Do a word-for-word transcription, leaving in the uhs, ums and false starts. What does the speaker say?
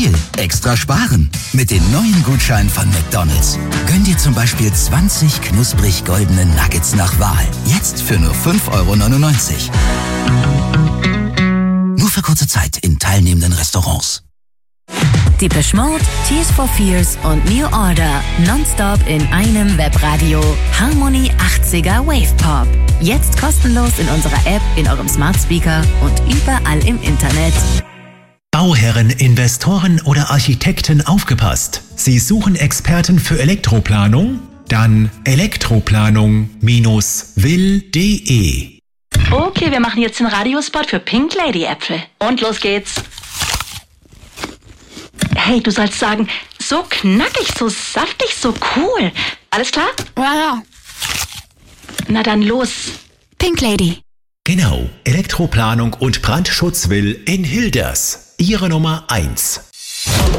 viel extra sparen. Mit den neuen Gutscheinen von McDonald's. Gönn dir zum Beispiel zwanzig knusprig goldene Nuggets nach Wahl. Jetzt für nur fünf Euro neunundneunzig. Nur für kurze Zeit in teilnehmenden Restaurants. Depeche Mode, Tears for Fears und New Order. Nonstop in einem Webradio. Harmony achtziger Wave Pop. Jetzt kostenlos in unserer App, in eurem Smart Speaker und überall im Internet. Bauherren, Investoren oder Architekten aufgepasst. Sie suchen Experten für Elektroplanung? Dann elektroplanung Bindestrich will punkt de. Okay, wir machen jetzt den Radiospot für Pink Lady Äpfel. Und los geht's. Hey, du sollst sagen, so knackig, so saftig, so cool. Alles klar? Ja, ja. Na dann los. Pink Lady. Genau, Elektroplanung und Brandschutz will in Hilders. Ihre Nummer eins.